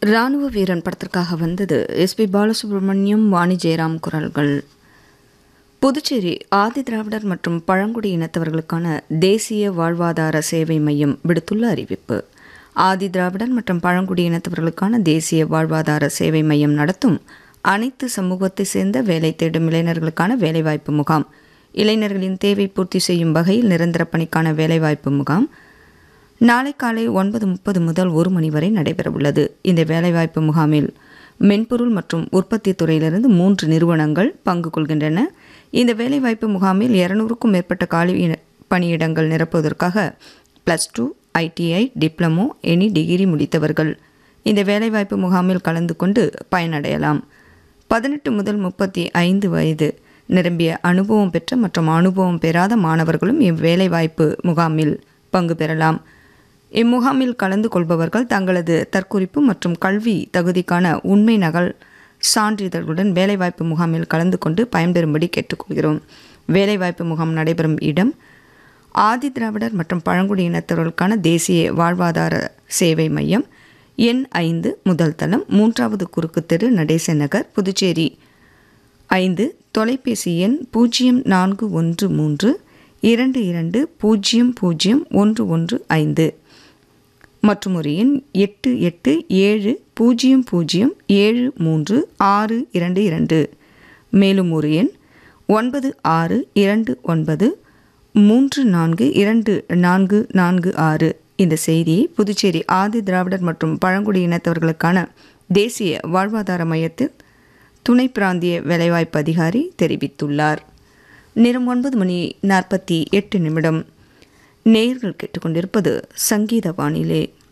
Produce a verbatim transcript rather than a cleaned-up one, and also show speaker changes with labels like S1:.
S1: ராணுவ வீரன் படத்திற்காக வந்தது எஸ்பி பாலசுப்ரமணியம், வாணி ஜெயராம் குரல்கள். புதுச்சேரி ஆதி திராவிடர் மற்றும் பழங்குடி இனத்தவர்களுக்கான தேசிய வாழ்வாதார சேவை மையம் விடுத்துள்ள அறிவிப்பு. ஆதி திராவிடர் மற்றும் பழங்குடி இனத்தவர்களுக்கான தேசிய வாழ்வாதார சேவை மையம் நடத்தும் அனைத்து சமூகத்தை சேர்ந்த வேலை தேடும் இளைஞர்களுக்கான வேலைவாய்ப்பு முகாம், இளைஞர்களின் தேவை பூர்த்தி செய்யும் வகையில் நிரந்தர பணிக்கான வேலைவாய்ப்பு முகாம் நாளை காலை ஒன்பது முப்பது முதல் ஒரு மணி வரை நடைபெறவுள்ளது. இந்த வேலைவாய்ப்பு முகாமில் மென்பொருள் மற்றும் உற்பத்தி துறையிலிருந்து மூன்று நிறுவனங்கள் பங்கு கொள்கின்றன. இந்த வேலைவாய்ப்பு முகாமில் இருநூறுக்கும் மேற்பட்ட காலி பணியிடங்கள் நிரப்புவதற்காக plus two, ITI, diploma, any degree முடித்தவர்கள் இந்த வேலைவாய்ப்பு முகாமில் கலந்து கொண்டு பயனடையலாம். பதினெட்டு முதல் முப்பத்தி ஐந்து வயது நிரம்பிய அனுபவம் பெற்ற மற்றும் அனுபவம் பெறாத மாணவர்களும் இவ்வேலைவாய்ப்பு முகாமில் பங்கு பெறலாம். இம்முகாமில் கலந்து கொள்பவர்கள் தங்களது தற்குறிப்பு மற்றும் கல்வி தகுதிக்கான உண்மை நகல் சான்றிதழ்களுடன் வேலைவாய்ப்பு முகாமில் கலந்து கொண்டு பயன்பெறும்படி கேட்டுக்கொள்கிறோம். வேலைவாய்ப்பு முகாம் நடைபெறும் இடம் ஆதி திராவிடர் மற்றும் பழங்குடி இனத்தவர்களுக்கான தேசிய வாழ்வாதார சேவை மையம், எண் ஐந்து, முதல் தளம், மூன்றாவது குறுக்கு தெரு, நடேசன் நகர், புதுச்சேரி ஐந்து. தொலைபேசி எண் பூஜ்ஜியம் நான்கு ஒன்று மூன்று இரண்டு இரண்டு பூஜ்ஜியம் பூஜ்ஜியம் ஒன்று ஒன்று ஐந்து மற்றும் ஒரு எண் எட்டு எட்டு ஏழு பூஜ்ஜியம் பூஜ்ஜியம் ஏழு மூன்று ஆறு இரண்டு இரண்டு. மேலும் ஒரு எண் ஒன்பது ஆறு இரண்டு ஒன்பது மூன்று நான்கு இரண்டு நான்கு நான்கு ஆறு. இந்த செய்தியை புதுச்சேரி ஆதி திராவிடர் மற்றும் பழங்குடி இனத்தவர்களுக்கான தேசிய வாழ்வாதார மையத்தில் துணை பிராந்திய வேலைவாய்ப்பு அதிகாரி தெரிவித்துள்ளார். நேரம் ஒன்பது மணி நாற்பத்தி எட்டு நிமிடம். நேயர்கள் கேட்டுக்கொண்டிருப்பது சங்கீத வானிலை.